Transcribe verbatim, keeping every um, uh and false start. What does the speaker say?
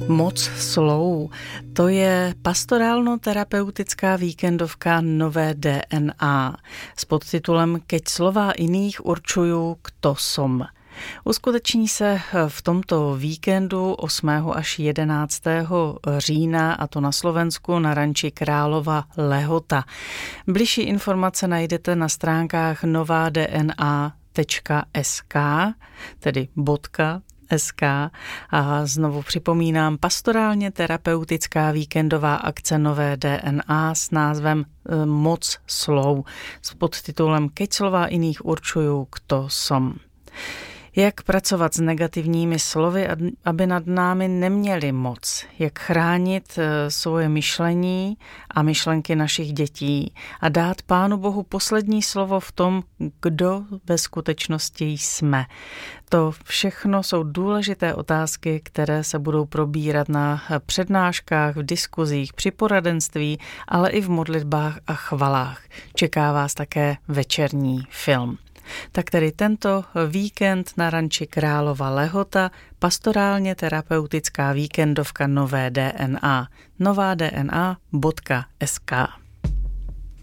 Moc slov, to je pastorálno-terapeutická víkendovka Nové D N A s podtitulem Keď slová iných určujú, kto som. Uskuteční se v tomto víkendu osmého až jedenáctého října, a to na Slovensku na ranči Králova Lehota. Bližší informace najdete na stránkách nová d n a tečka s k, tedy bodka es ká, a znovu připomínám, pastorálně terapeutická víkendová akce Nové D N A s názvem Moc slov s podtitulem Keď slová iných určujú, kto som. Jak pracovat s negativními slovy, aby nad námi neměli moc? Jak chránit svoje myšlení a myšlenky našich dětí a dát Pánu Bohu poslední slovo v tom, kdo ve skutečnosti jsme? To všechno jsou důležité otázky, které se budou probírat na přednáškách, v diskuzích, při poradenství, ale i v modlitbách a chvalách. Čeká vás také večerní film. Tak tedy tento víkend na ranči Králova Lehota, pastorálně terapeutická víkendovka Nové D N A. nová d n a bodka s k.